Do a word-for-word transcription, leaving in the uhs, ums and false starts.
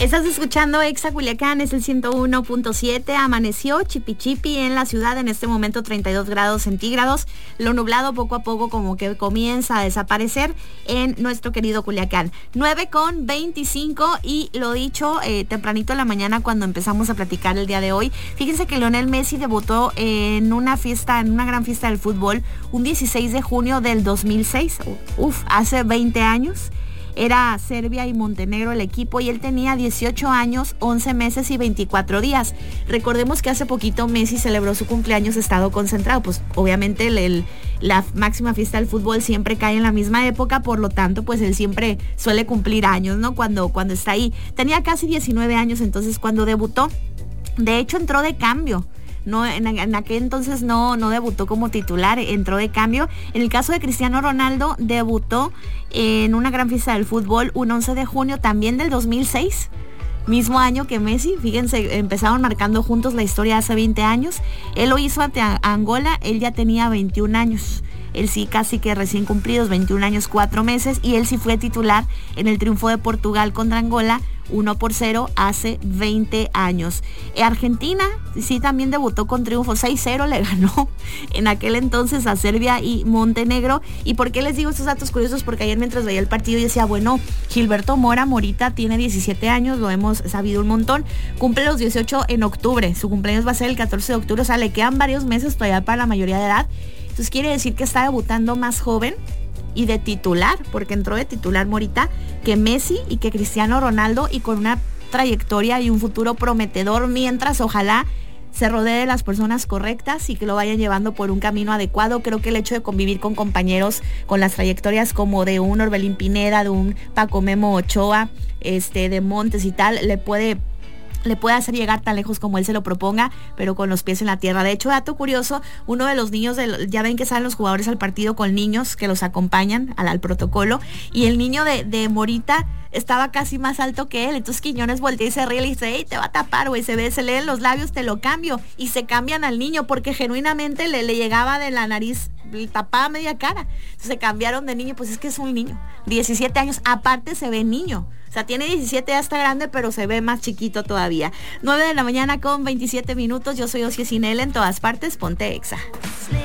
Estás escuchando Exa Culiacán, es el ciento uno punto siete. Amaneció chipi chipi en la ciudad, en este momento treinta y dos grados centígrados. Lo nublado poco a poco como que comienza a desaparecer en nuestro querido Culiacán. nueve con veinticinco y lo dicho, eh, tempranito en la mañana cuando empezamos a platicar el día de hoy. Fíjense que Lionel Messi debutó en una fiesta, en una gran fiesta del fútbol, un dieciséis de junio del dos mil seis. Uf, hace veinte años. Era Serbia y Montenegro el equipo y él tenía dieciocho años, once meses y veinticuatro días. Recordemos que hace poquito Messi celebró su cumpleaños estado concentrado, pues obviamente el, el, la máxima fiesta del fútbol siempre cae en la misma época, por lo tanto pues él siempre suele cumplir años, ¿no? Cuando, cuando está ahí. Tenía casi diecinueve años entonces cuando debutó. De hecho entró de cambio. No, en, en aquel entonces no, no debutó como titular, entró de cambio. En el caso de Cristiano Ronaldo, debutó en una gran fiesta del fútbol un once de junio también del dos mil seis, mismo año que Messi. Fíjense, empezaron marcando juntos la historia hace veinte años. Él lo hizo ante Angola, él ya tenía veintiún años. Él sí casi que recién cumplidos, veintiún años, cuatro meses, y él sí fue titular en el triunfo de Portugal contra Angola, uno por cero hace veinte años. Argentina sí también debutó con triunfo, seis cero le ganó en aquel entonces a Serbia y Montenegro. ¿Y por qué les digo estos datos curiosos? Porque ayer mientras veía el partido yo decía, bueno, Gilberto Mora, Morita, tiene diecisiete años, lo hemos sabido un montón, cumple los dieciocho en octubre, su cumpleaños va a ser el catorce de octubre, o sea, le quedan varios meses todavía para la mayoría de edad. Entonces quiere decir que está debutando más joven y de titular, porque entró de titular Morita, que Messi y que Cristiano Ronaldo, y con una trayectoria y un futuro prometedor, mientras ojalá se rodee de las personas correctas y que lo vayan llevando por un camino adecuado. Creo que el hecho de convivir con compañeros con las trayectorias como de un Orbelín Pineda, de un Paco Memo Ochoa, este, de Montes y tal, le puede... le puede hacer llegar tan lejos como él se lo proponga, pero con los pies en la tierra. De hecho, dato curioso, uno de los niños, de, ya ven que salen los jugadores al partido con niños que los acompañan al, al protocolo, y el niño de, de Morita estaba casi más alto que él. Entonces Quiñones voltea y se ríe y le dice, hey, te va a tapar, güey, se ve, se leen los labios, te lo cambio. Y se cambian al niño porque genuinamente le, le llegaba de la nariz, le tapaba media cara. Entonces se cambiaron de niño, pues es que es un niño, diecisiete años, aparte se ve niño. O sea, tiene diecisiete, ya está grande, pero se ve más chiquito todavía. nueve de la mañana con veintisiete minutos. Yo soy Ocio Cinel, en todas partes, ponte Exa.